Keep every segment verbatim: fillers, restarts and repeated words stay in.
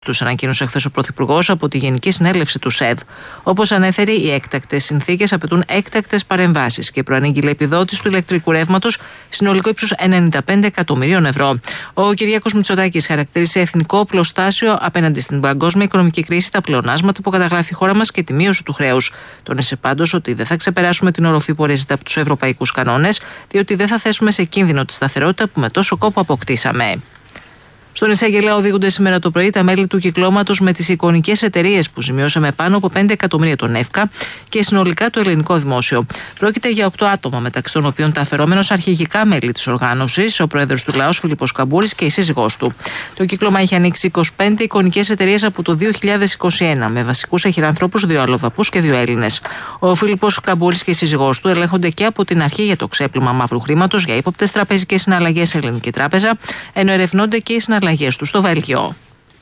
Τους ανακοίνωσε χθες ο Πρωθυπουργός από τη Γενική Συνέλευση του ΣΕΒ. Όπως ανέφερε, οι έκτακτες συνθήκες απαιτούν έκτακτες παρεμβάσεις και προανήγγειλε επιδότηση του ηλεκτρικού ρεύματος συνολικό ύψος ενενήντα πέντε εκατομμυρίων ευρώ. Ο Κυριάκος Μητσοτάκης χαρακτήρισε εθνικό οπλοστάσιο απέναντι στην παγκόσμια οικονομική κρίση τα πλεονάσματα που καταγράφει η χώρα μας και τη μείωση του χρέους. Τόνισε πάντως ότι δεν θα ξεπεράσουμε την οροφή που ορίζεται από τους ευρωπαϊκούς κανόνες, διότι δεν θα θέσουμε σε κίνδυνο τη σταθερότητα που με τόσο κόπο αποκτήσαμε. Στον εισαγγελέα οδηγούνται σήμερα το πρωί τα μέλη του κυκλώματος με τις εικονικές εταιρείες που ζημιώσαμε πάνω από πέντε εκατομμύρια τον ΕΦΚΑ και συνολικά το ελληνικό δημόσιο. Πρόκειται για οκτώ άτομα, μεταξύ των οποίων τα αφαιρόμενος αρχηγικά μέλη της οργάνωσης, ο πρόεδρος του Λαός Φίλιππος Καμπούρης και η σύζυγός του. Το κύκλωμα έχει ανοίξει είκοσι πέντε εικονικές εταιρείες από το δύο χιλιάδες είκοσι ένα, με βασικούς εχειρανθρώπους, δύο αλλοδαπούς και δύο Έλληνες. Ο Φίλιππος Καμπούρης και η σύζυγός του ελέγχονται και από την αρχή για το ξέπλυμα μαύρου χρήματος για ύποπτες τραπεζικές συναλλαγές σε Ελληνική Τράπεζα, ενώ ερευνώνται και οι συναλλαγές του στο Βέλγιο.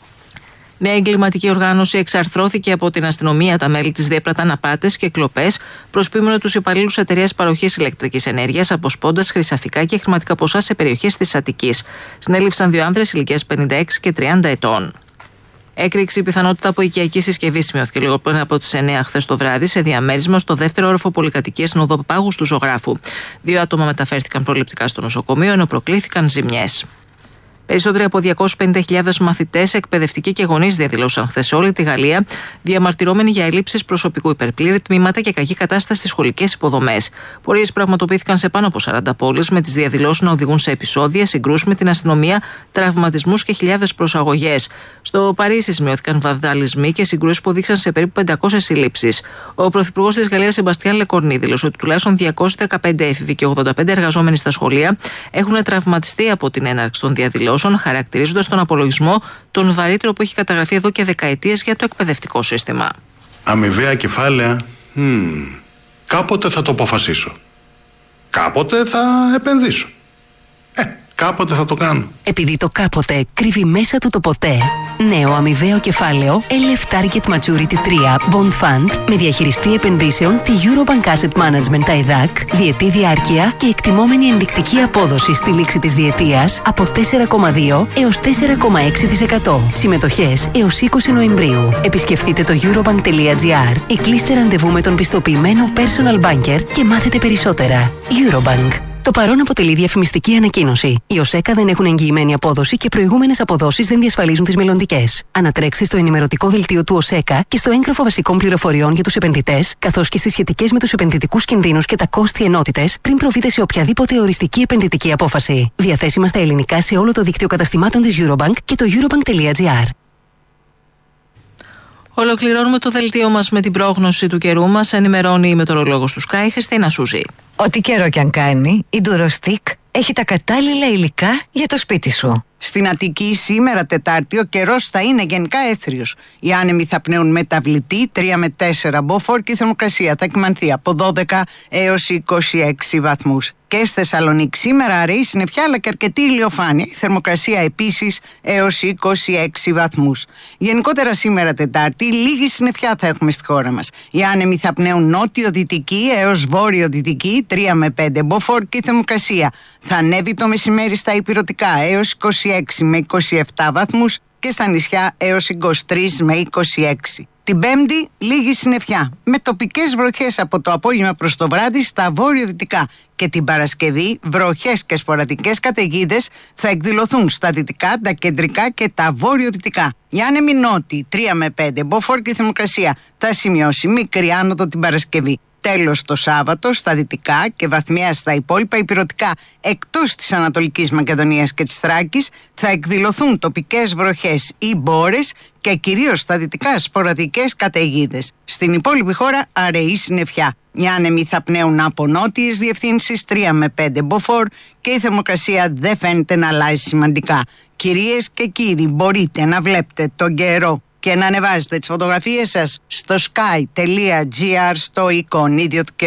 Νέα εγκληματική οργάνωση εξαρθρώθηκε από την αστυνομία. Τα μέλη της διέπραταν απάτες και κλοπές, προσποιούμενο τους υπαλλήλους εταιρείας παροχής ηλεκτρικής ενέργειας, αποσπώντας χρυσαφικά και χρηματικά ποσά σε περιοχές της Αττικής. Συνέληφθαν δύο άνδρες ηλικίας πενήντα έξι και τριάντα ετών. Έκρηξη πιθανότητα από οικιακή συσκευή σημειώθηκε λίγο πριν από τις εννέα χθες το βράδυ σε διαμέρισμα στο δεύτερο όροφο πολυκατοικίας στην οδό Πάγου του Ζωγράφου. Δύο άτομα μεταφέρθηκαν προληπτικά στο νοσοκομείο, ενώ προκλήθηκαν ζημιές. Περισσότεροι από διακόσιες πενήντα χιλιάδες μαθητές, εκπαιδευτικοί και γονείς διαδηλώσαν χθες σε όλη τη Γαλλία, διαμαρτυρόμενοι για ελλείψεις προσωπικού, υπερπλήρη τμήματα και κακή κατάσταση στις σχολικές υποδομές. Πορείες πραγματοποιήθηκαν σε πάνω από σαράντα πόλεις, με τις διαδηλώσεις να οδηγούν σε επεισόδια, συγκρούσεις με την αστυνομία, τραυματισμούς και χιλιάδες προσαγωγές. Στο Παρίσι σημειώθηκαν βανδαλισμοί και συγκρούσεις που οδήγησαν σε περίπου πεντακόσιες συλλήψεις. Ο Πρωθυπουργός της Γαλλίας, Σεμπαστιάν Λεκορνί, δήλωσε ότι τουλάχιστον διακόσιοι δεκαπέντε έφηβοι και ογδόντα πέντε εργαζόμενοι στα σχολεία έχουν τραυματιστεί από την έναρξη των διαδηλώσεων, χαρακτηρίζοντας τον απολογισμό τον βαρύτερο που έχει καταγραφεί εδώ και δεκαετίες για το εκπαιδευτικό σύστημα. Αμοιβαία κεφάλαια, hmm. κάποτε θα το αποφασίσω. Κάποτε θα επενδύσω. Ε, κάποτε θα το κάνω. Επειδή το κάποτε κρύβει μέσα του το ποτέ. Νέο αμοιβαίο κεφάλαιο ελ εφ Target Maturity τρία Bond Fund με διαχειριστή επενδύσεων τη Eurobank Asset Management τα ΕΔΑΚ, διετή διάρκεια και εκτιμόμενη ενδεικτική απόδοση στη λήξη της διετίας από τέσσερα κόμμα δύο έως τέσσερα κόμμα έξι τοις εκατό. Συμμετοχές έως είκοσι Νοεμβρίου. Επισκεφτείτε το eurobank τελεία gr ή κλείστε ραντεβού με τον πιστοποιημένο personal banker και μάθετε περισσότερα. Eurobank. Το παρόν αποτελεί διαφημιστική ανακοίνωση. Οι ΟΣΕΚΑ δεν έχουν εγγυημένη απόδοση και προηγούμενες αποδόσεις δεν διασφαλίζουν τις μελλοντικές. Ανατρέξτε στο ενημερωτικό δελτίο του ΟΣΕΚΑ και στο έγγραφο βασικών πληροφοριών για τους επενδυτές, καθώς και στις σχετικές με τους επενδυτικούς κινδύνους και τα κόστη ενότητες, πριν προβείτε σε οποιαδήποτε οριστική επενδυτική απόφαση. Διαθέσιμα στα ελληνικά σε όλο το δίκτυο καταστημάτων της Eurobank και το eurobank τελεία gr. Ολοκληρώνουμε το δελτίο μας με την πρόγνωση του καιρού μας. Ενημερώνει η μετεωρολόγος του Sky, Χριστίνα Σούζη. Ό,τι καιρό κι αν κάνει, η Durostick έχει τα κατάλληλα υλικά για το σπίτι σου. Στην Αττική σήμερα Τετάρτη ο καιρός θα είναι γενικά έθριος. Οι άνεμοι θα πνέουν μεταβλητή τρία με τέσσερα μποφόρ και η θερμοκρασία θα εκμανθεί από δώδεκα έως είκοσι έξι βαθμούς. Και στη Θεσσαλονίκη σήμερα αραιή συννεφιά αλλά και αρκετή ηλιοφάνεια. Η θερμοκρασία επίσης έως είκοσι έξι βαθμούς. Γενικότερα σήμερα Τετάρτη λίγη συννεφιά θα έχουμε στη χώρα μας. Οι άνεμοι θα πνέουν νότιο-δυτική έως βόρειο-δυτική τρία με πέντε μποφόρ και η θερμοκρασία θα ανέβει το μεσημέρι στα ηπειρωτικά έως είκοσι έξι με είκοσι επτά βαθμούς και στα νησιά έως είκοσι τρία με είκοσι έξι. Την Πέμπτη λίγη συννεφιά με τοπικές βροχές από το απόγευμα προς το βράδυ στα βόρειο-δυτικά και την Παρασκευή βροχές και σποραδικές καταιγίδες θα εκδηλωθούν στα δυτικά, τα κεντρικά και τα βόρειο-δυτικά. Οι άνεμοι νότιοι τρία με πέντε μποφόρ και η θερμοκρασία θα σημειώσει μικρή άνοδο την Παρασκευή. Τέλος το Σάββατο στα δυτικά και βαθμιαία στα υπόλοιπα ηπειρωτικά εκτός της Ανατολικής Μακεδονίας και της Θράκης θα εκδηλωθούν τοπικές βροχές ή μπόρες και κυρίως στα δυτικά σποραδικές καταιγίδες. Στην υπόλοιπη χώρα αραιή συννεφιά. Οι άνεμοι θα πνέουν από νότιες διευθύνσεις τρία με πέντε μποφόρ και η θερμοκρασία δεν φαίνεται να αλλάζει σημαντικά. Κυρίες και κύριοι, μπορείτε να βλέπετε τον καιρό και να ανεβάζετε τις φωτογραφίες σας στο sky τελεία gr στο εικονίδιο του καιρού.